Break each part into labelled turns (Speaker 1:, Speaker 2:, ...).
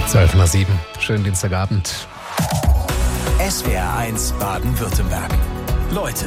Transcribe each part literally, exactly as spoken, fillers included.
Speaker 1: zwölf nach sieben. Schönen Dienstagabend.
Speaker 2: S W R eins Baden-Württemberg. Leute.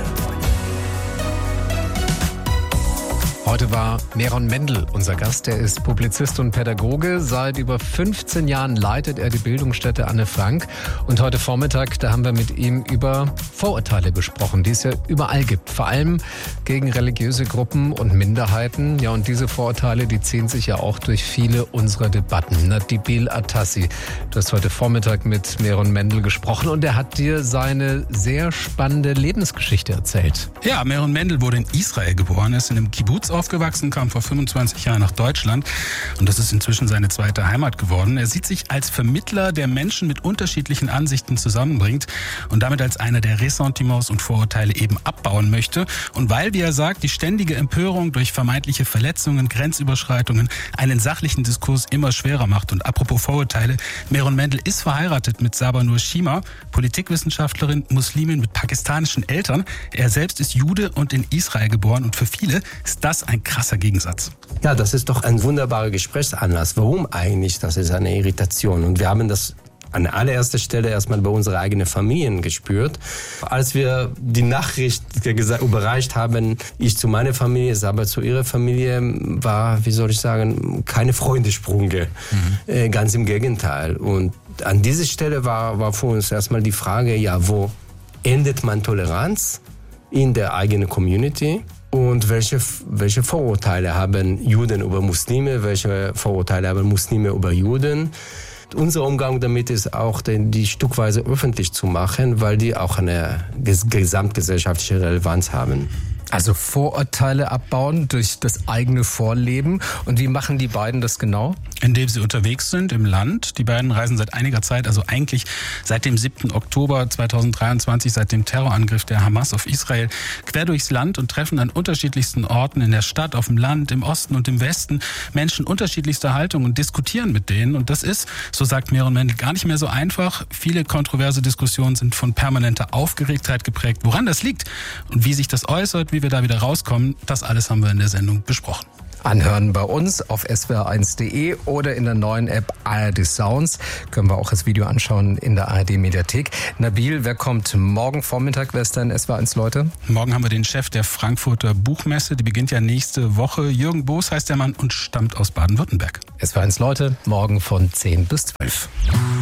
Speaker 1: Heute war Meron Mendel unser Gast. Er ist Publizist und Pädagoge. Seit über fünfzehn Jahren leitet er die Bildungsstätte Anne Frank. Und heute Vormittag, da haben wir mit ihm über Vorurteile gesprochen, die es ja überall gibt. Vor allem gegen religiöse Gruppen und Minderheiten. Ja, und diese Vorurteile, die ziehen sich ja auch durch viele unserer Debatten. Nabil Atassi, du hast heute Vormittag mit Meron Mendel gesprochen und er hat dir seine sehr spannende Lebensgeschichte erzählt.
Speaker 3: Ja, Meron Mendel wurde in Israel geboren. Er ist in einem Kibbutz aufgewachsen, kam vor fünfundzwanzig Jahren nach Deutschland und das ist inzwischen seine zweite Heimat geworden. Er sieht sich als Vermittler, der Menschen mit unterschiedlichen Ansichten zusammenbringt und damit als einer, der Ressentiments und Vorurteile eben abbauen möchte. Und weil, wie er sagt, die ständige Empörung durch vermeintliche Verletzungen, Grenzüberschreitungen einen sachlichen Diskurs immer schwerer macht. Und apropos Vorurteile, Meron Mendel ist verheiratet mit Sabanur Shima, Politikwissenschaftlerin, Muslimin mit pakistanischen Eltern. Er selbst ist Jude und in Israel geboren und für viele ist das ein krasser Gegensatz.
Speaker 4: Ja, das ist doch ein wunderbarer Gesprächsanlass. Warum eigentlich? Das ist eine Irritation. Und wir haben das an allererster Stelle erstmal bei unseren eigenen Familien gespürt. Als wir die Nachricht überreicht haben, ich zu meiner Familie, aber zu ihrer Familie, war, wie soll ich sagen, keine Freundesprünge. Mhm. Äh, ganz im Gegenteil. Und an dieser Stelle war, war für uns erstmal die Frage, ja, wo endet man Toleranz in der eigenen Community? Und welche, welche Vorurteile haben Juden über Muslime, welche Vorurteile haben Muslime über Juden? Unser Umgang damit ist auch, die stückweise öffentlich zu machen, weil die auch eine gesamtgesellschaftliche Relevanz haben.
Speaker 1: Also Vorurteile abbauen durch das eigene Vorleben. Und wie machen die beiden das genau?
Speaker 3: Indem sie unterwegs sind im Land. Die beiden reisen seit einiger Zeit, also eigentlich seit dem siebten Oktober zweitausenddreiundzwanzig, seit dem Terrorangriff der Hamas auf Israel, quer durchs Land und treffen an unterschiedlichsten Orten in der Stadt, auf dem Land, im Osten und im Westen Menschen unterschiedlichster Haltung und diskutieren mit denen. Und das ist, so sagt Meron Mendel, gar nicht mehr so einfach. Viele kontroverse Diskussionen sind von permanenter Aufgeregtheit geprägt. Woran das liegt und wie sich das äußert, wie wir da wieder rauskommen, das alles haben wir in der Sendung besprochen.
Speaker 1: Anhören bei uns auf s w r eins punkt de oder in der neuen App A R D Sounds. Können wir auch das Video anschauen in der A R D Mediathek. Nabil, wer kommt morgen Vormittag? Wer ist dein S W R eins Leute?
Speaker 3: Morgen haben wir den Chef der Frankfurter Buchmesse. Die beginnt ja nächste Woche. Jürgen Boos heißt der Mann und stammt aus Baden-Württemberg.
Speaker 1: S W R eins Leute, morgen von zehn bis zwölf.